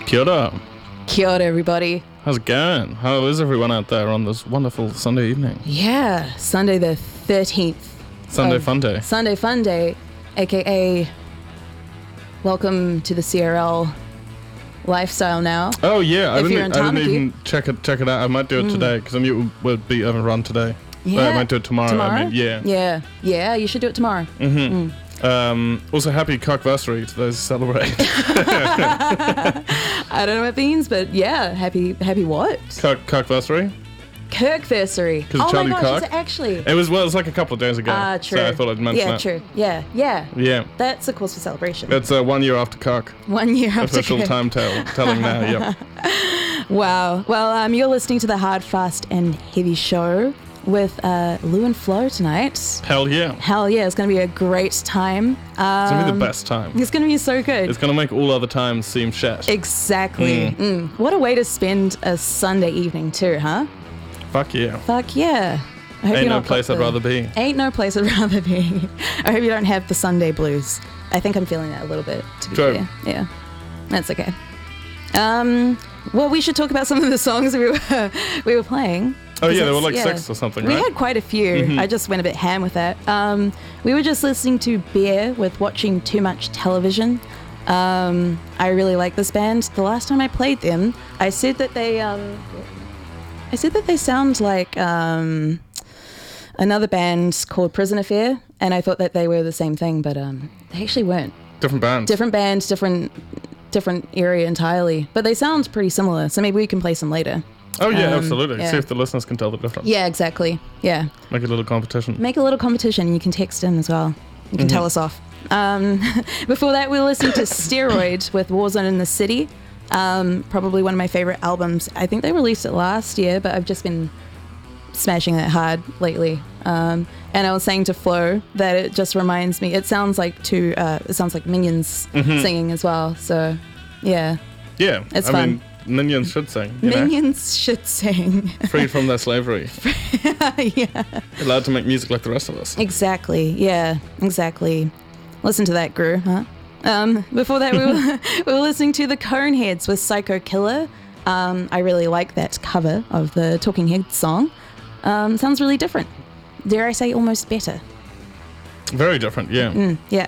Kia ora. Kia ora, everybody. How's it going? How is everyone out there on this wonderful Sunday evening? Yeah, Sunday the 13th. Sunday Fun Day. Sunday Fun Day, a.k.a. welcome to the CRL lifestyle now. Oh, yeah. I If you're in didn't Tamaki. even check it out. I might do it today because I knew it would be overrun today. Yeah. I might do it tomorrow. Tomorrow? I mean, yeah. Yeah, you should do it tomorrow. Also, happy cockversary to those who celebrate. I don't know what it means, but yeah, happy what? Cockversary? Kirkversary. Because Oh Charlie my gosh, Kirk? it's actually... It was like a couple of days ago. True. So I thought I'd mention yeah, that. true. Yeah. Yeah. That's a cause for celebration. It's 1 year after cock. 1 year after Official Kirk. time telling now, yep. Wow. Well, you're listening to the Hard, Fast and Heavy show with Lou and Flo tonight. Hell yeah. Hell yeah, it's going to be a great time. It's going to be the best time. It's going to be so good. It's going to make all other times seem shit. Exactly. What a way to spend a Sunday evening too, huh? Fuck yeah. Fuck yeah. I hope Ain't you're no not place got I'd rather be. Ain't no place I'd rather be. I hope you don't have the Sunday blues. I think I'm feeling that a little bit, to be True. fair. Yeah. That's okay. Well, we should talk about some of the songs we were playing. Oh yeah, there were It's- like 6 or something, We right? had quite a few. I just went a bit ham with that. We were just listening to Bear with Watching Too Much Television. I really like this band. The last time I played them, I said that they sound like another band called Prison Affair, and I thought that they were the same thing, but they actually weren't. Different bands. Different bands, different area entirely, but they sound pretty similar. So maybe we can play some later. Oh yeah, absolutely. yeah. See if the listeners can tell the difference. Yeah, exactly. Yeah. Make a little competition. Make a little competition. You can text in as well. You can tell us off. Before that, we were listening to Steroid with Warzone in the City. Probably one of my favorite albums. I think they released it last year, but I've just been smashing that hard lately. And I was saying to Flo that it just reminds me. It sounds like Minions singing as well. So, yeah, Yeah. It's I fun. mean, Minions should sing. You know? Minions should sing. Freed from their slavery. Yeah. Allowed to make music like the rest of us. Exactly. Yeah, exactly. Listen to that, Gru, huh? Before that, we were listening to the Coneheads with Psycho Killer. I really like that cover of the Talking Heads song. Sounds really different. Dare I say almost better. Very different, yeah. Yeah.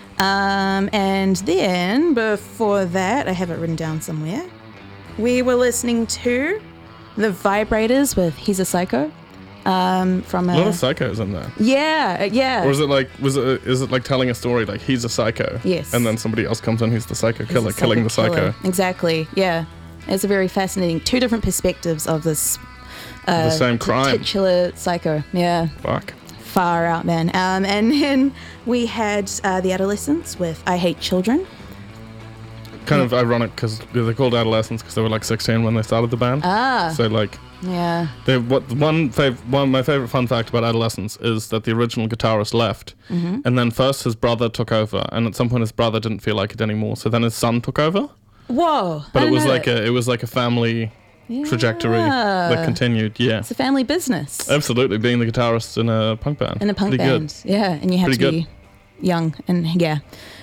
And then before that, I have it written down somewhere. We were listening to the Vibrators with He's a Psycho. From A lot of psychos in there. yeah. Or is it like telling a story like he's a psycho? Yes. And then somebody else comes in who's the psycho He's killer, a killing the killer. psycho. Exactly. Yeah. It's a very fascinating two different perspectives of this The same crime. titular psycho. Yeah. Fuck. Far out, man. And then we had the Adolescents with I Hate Children. Kind of ironic because they're called adolescents because they were like 16 when they started the band. So like, Yeah. my favorite fun fact about Adolescents is that the original guitarist left, and then first his brother took over, and at some point his brother didn't feel like it anymore, so then his son took over. Whoa. But I it was didn't know like a family trajectory Yeah. that continued. Yeah, It's a family business. absolutely. Being the guitarist in a punk band. In a punk Pretty band. Good. Yeah. And you have Pretty to be young and yeah.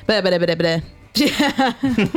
Yeah.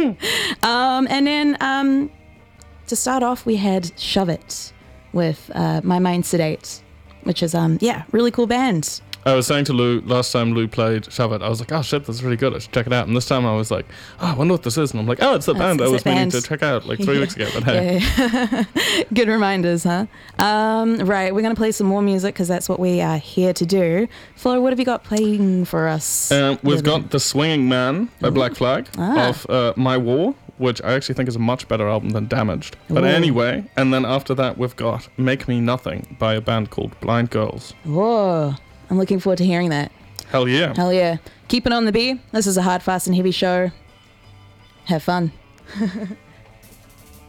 And then to start off, we had Shove It with My Mind Sedate, which is really cool band. I was saying to Lou last time Lou played Shove It, I was like, oh shit, this is really good. I should check it out. And this time I was like, oh, I wonder what this is. And I'm like, oh, it's the band I it's was that meaning band. to check out like 3 weeks ago. But hey, Yeah. Good reminders, huh? Right, we're going to play some more music because that's what we are here to do. Flo, what have you got playing for us? we've got The Swinging Man by Black Flag off My War, which I actually think is a much better album than Damaged. But Ooh. anyway, and then after that we've got Make Me Nothing by a band called Blind Girls. Whoa, I'm looking forward to hearing that. Hell yeah. Hell yeah. Keep it on the B. This is a hard, fast, and heavy show. Have fun.